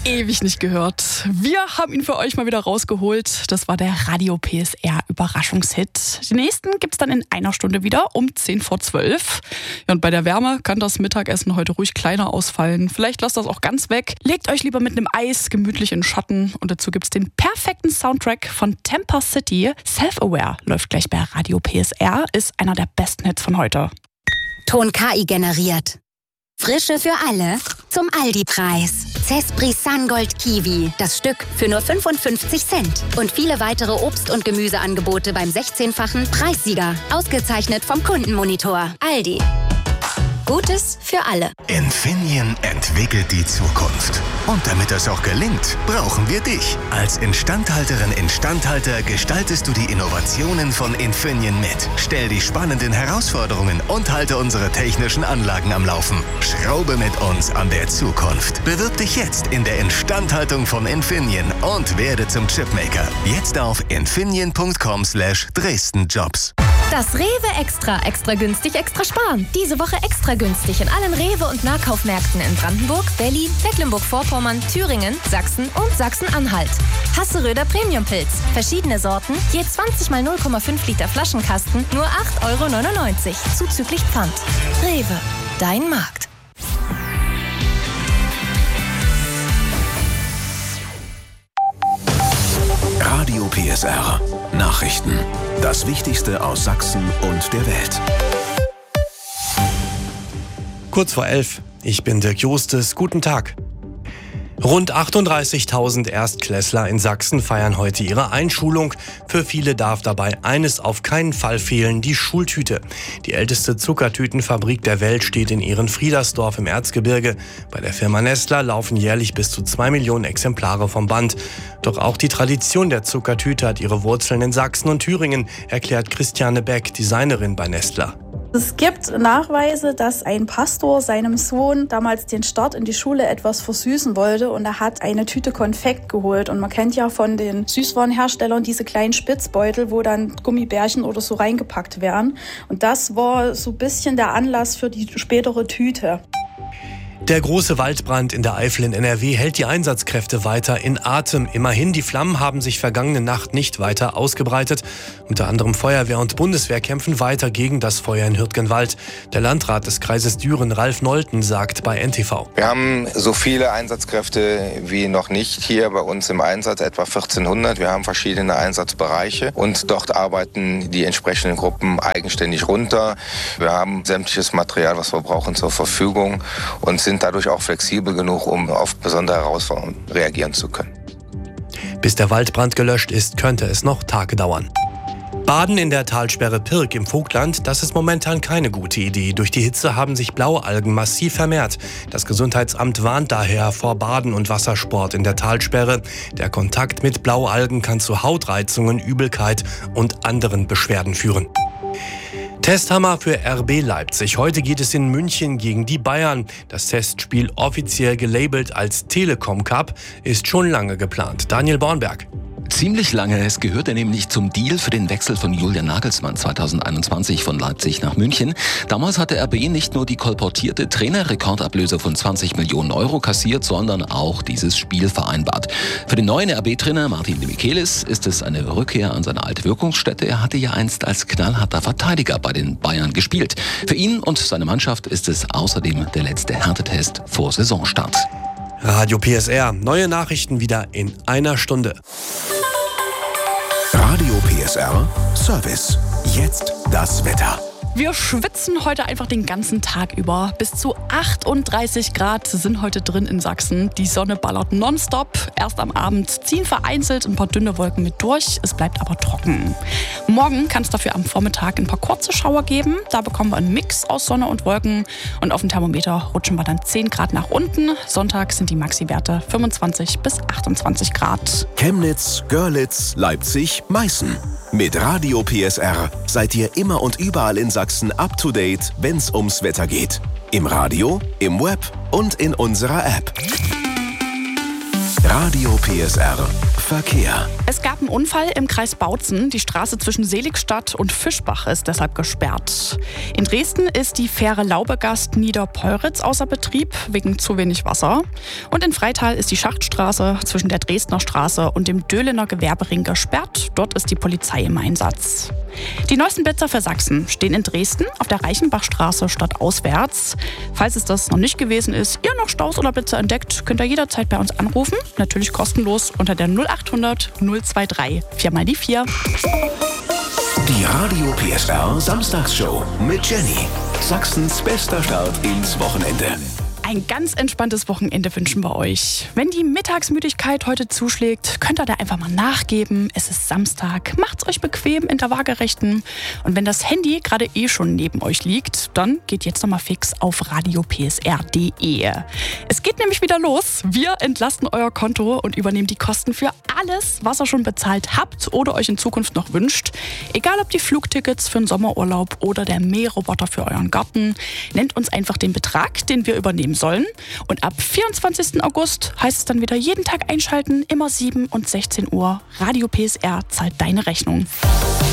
ewig nicht gehört. Wir haben ihn für euch mal wieder rausgeholt. Das war der Radio PSR Überraschungshit. Den nächsten gibt's dann in einer Stunde wieder um 10 vor 12. Ja, und bei der Wärme kann das Mittagessen heute ruhig kleiner ausfallen. Vielleicht lasst das auch ganz weg. Legt euch lieber mit einem Eis gemütlich in den Schatten. Und dazu gibt's den perfekten Soundtrack von Temper City. Self-Aware läuft gleich bei Radio PSR. Ist einer der besten Hits von heute. Ton KI generiert. Frische für alle zum Aldi-Preis. Zespri Sungold Kiwi, das Stück für nur 55 Cent. Und viele weitere Obst- und Gemüseangebote beim 16-fachen Preissieger. Ausgezeichnet vom Kundenmonitor. Aldi. Gutes für alle. Infineon entwickelt die Zukunft. Und damit das auch gelingt, brauchen wir dich. Als Instandhalterin/Instandhalter gestaltest du die Innovationen von Infineon mit. Stell die spannenden Herausforderungen und halte unsere technischen Anlagen am Laufen. Schraube mit uns an der Zukunft. Bewirb dich jetzt in der Instandhaltung von Infineon und werde zum Chipmaker. Jetzt auf infineon.com/Dresden-Jobs. Das Rewe Extra günstig, extra sparen. Diese Woche extra günstig in allen Rewe- und Nahkaufmärkten in Brandenburg, Berlin, Mecklenburg-Vorpommern, Thüringen, Sachsen und Sachsen-Anhalt. Hasseröder Premiumpilz. Verschiedene Sorten, je 20 mal 0,5 Liter Flaschenkasten, nur 8,99 €, zuzüglich Pfand. Rewe, dein Markt. Radio PSR. Nachrichten. Das Wichtigste aus Sachsen und der Welt. Kurz vor 11. Ich bin Dirk Jostes. Guten Tag. Rund 38.000 Erstklässler in Sachsen feiern heute ihre Einschulung. Für viele darf dabei eines auf keinen Fall fehlen, die Schultüte. Die älteste Zuckertütenfabrik der Welt steht in Ehrenfriedersdorf im Erzgebirge. Bei der Firma Nestler laufen jährlich bis zu 2 Millionen Exemplare vom Band. Doch auch die Tradition der Zuckertüte hat ihre Wurzeln in Sachsen und Thüringen, erklärt Christiane Beck, Designerin bei Nestler. Es gibt Nachweise, dass ein Pastor seinem Sohn damals den Start in die Schule etwas versüßen wollte und er hat eine Tüte Konfekt geholt. Und man kennt ja von den Süßwarenherstellern diese kleinen Spitzbeutel, wo dann Gummibärchen oder so reingepackt werden. Und das war so ein bisschen der Anlass für die spätere Tüte. Der große Waldbrand in der Eifel in NRW hält die Einsatzkräfte weiter in Atem. Immerhin, die Flammen haben sich vergangene Nacht nicht weiter ausgebreitet. Unter anderem Feuerwehr und Bundeswehr kämpfen weiter gegen das Feuer in Hürtgenwald. Der Landrat des Kreises Düren, Ralf Nolten, sagt bei NTV: Wir haben so viele Einsatzkräfte wie noch nicht hier bei uns im Einsatz, etwa 1400. Wir haben verschiedene Einsatzbereiche und dort arbeiten die entsprechenden Gruppen eigenständig runter. Wir haben sämtliches Material, was wir brauchen, zur Verfügung und sind dadurch auch flexibel genug, um auf besondere Herausforderungen reagieren zu können. Bis der Waldbrand gelöscht ist, könnte es noch Tage dauern. Baden in der Talsperre Pirk im Vogtland, das ist momentan keine gute Idee. Durch die Hitze haben sich Blaualgen massiv vermehrt. Das Gesundheitsamt warnt daher vor Baden und Wassersport in der Talsperre. Der Kontakt mit Blaualgen kann zu Hautreizungen, Übelkeit und anderen Beschwerden führen. Testhammer für RB Leipzig. Heute geht es in München gegen die Bayern. Das Testspiel, offiziell gelabelt als Telekom Cup, ist schon lange geplant. Daniel Bornberg. Ziemlich lange. Es gehörte nämlich zum Deal für den Wechsel von Julian Nagelsmann 2021 von Leipzig nach München. Damals hatte RB nicht nur die kolportierte Trainerrekordablöse von 20 Millionen € kassiert, sondern auch dieses Spiel vereinbart. Für den neuen RB-Trainer Martin de Michelis ist es eine Rückkehr an seine alte Wirkungsstätte. Er hatte ja einst als knallharter Verteidiger bei den Bayern gespielt. Für ihn und seine Mannschaft ist es außerdem der letzte Härtetest vor Saisonstart. Radio PSR. Neue Nachrichten wieder in einer Stunde. Radio PSR Service. Jetzt das Wetter. Wir schwitzen heute einfach den ganzen Tag über. Bis zu 38 Grad sind heute drin in Sachsen. Die Sonne ballert nonstop. Erst am Abend ziehen vereinzelt ein paar dünne Wolken mit durch. Es bleibt aber trocken. Morgen kann es dafür am Vormittag ein paar kurze Schauer geben. Da bekommen wir einen Mix aus Sonne und Wolken. Und auf dem Thermometer rutschen wir dann 10 Grad nach unten. Sonntag sind die Maxi-Werte 25 bis 28 Grad. Chemnitz, Görlitz, Leipzig, Meißen. Mit Radio PSR seid ihr immer und überall in Sachsen up to date, wenn's ums Wetter geht. Im Radio, im Web und in unserer App. Radio PSR Verkehr. Es gab einen Unfall im Kreis Bautzen. Die Straße zwischen Seligstadt und Fischbach ist deshalb gesperrt. In Dresden ist die Fähre Laubegast Niederpeuritz außer Betrieb wegen zu wenig Wasser. Und in Freital ist die Schachtstraße zwischen der Dresdner Straße und dem Döhlener Gewerbering gesperrt. Dort ist die Polizei im Einsatz. Die neuesten Blitzer für Sachsen stehen in Dresden auf der Reichenbachstraße stadtauswärts. Falls es das noch nicht gewesen ist, ihr noch Staus oder Blitzer entdeckt, könnt ihr jederzeit bei uns anrufen. Natürlich kostenlos unter der 0800 023 4 die 4. Die Radio PSR Samstagsshow mit Jenny. Sachsens bester Start ins Wochenende. Ein ganz entspanntes Wochenende wünschen wir euch. Wenn die Mittagsmüdigkeit heute zuschlägt, könnt ihr da einfach mal nachgeben. Es ist Samstag, macht's euch bequem in der Waagerechten. Und wenn das Handy gerade schon neben euch liegt, dann geht jetzt nochmal fix auf radiopsr.de. Es geht nämlich wieder los. Wir entlasten euer Konto und übernehmen die Kosten für alles, was ihr schon bezahlt habt oder euch in Zukunft noch wünscht. Egal ob die Flugtickets für einen Sommerurlaub oder der Mähroboter für euren Garten. Nennt uns einfach den Betrag, den wir übernehmen sollen. Und ab 24. August heißt es dann wieder jeden Tag einschalten, immer 7 und 16 Uhr. Radio PSR zahlt deine Rechnung.